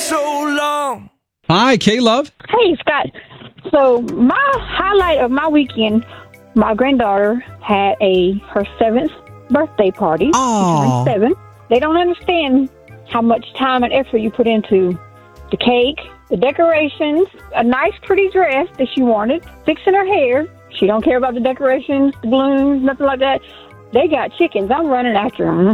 so long. Hi, K-Love. Hey, Scott. So my highlight of my weekend, my granddaughter had her 7th birthday party. She turned 7. They don't understand how much time and effort you put into the cake, the decorations, a nice pretty dress that she wanted, fixing her hair. She don't care about the decorations, the balloons, nothing like that. They got chickens. I'm running after them.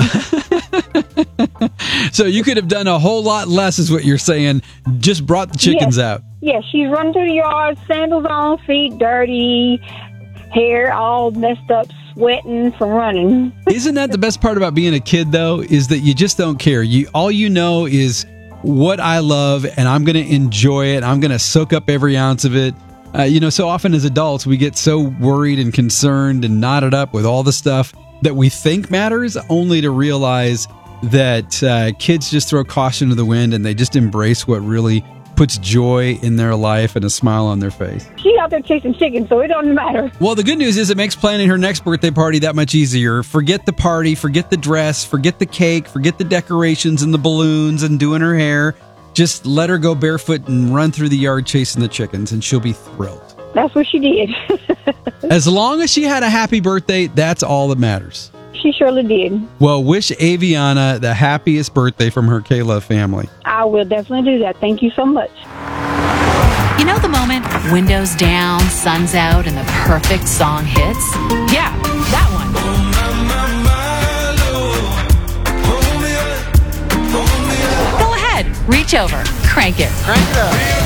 So you could have done a whole lot less is what you're saying. Just brought the chickens out. Yeah, she's running through the yard, sandals on, feet dirty, hair all messed up, sweating from running. Isn't that the best part about being a kid, though, is that you just don't care. All you know is what I love, and I'm going to enjoy it. I'm going to soak up every ounce of it. So often as adults, we get so worried and concerned and knotted up with all the stuff that we think matters, only to realize that kids just throw caution to the wind and they just embrace what really puts joy in their life and a smile on their face. She's out there chasing chickens, so it doesn't matter. Well, the good news is it makes planning her next birthday party that much easier. Forget the party, forget the dress, forget the cake, forget the decorations and the balloons and doing her hair. Just let her go barefoot and run through the yard chasing the chickens, and she'll be thrilled. That's what she did. As long as she had a happy birthday, that's all that matters. She surely did. Well, wish Aviana the happiest birthday from her K-Love family. I will definitely do that. Thank you so much. You know the moment, windows down, sun's out, and the perfect song hits? Yeah, that one. Go ahead, reach over, crank it. Crank it up.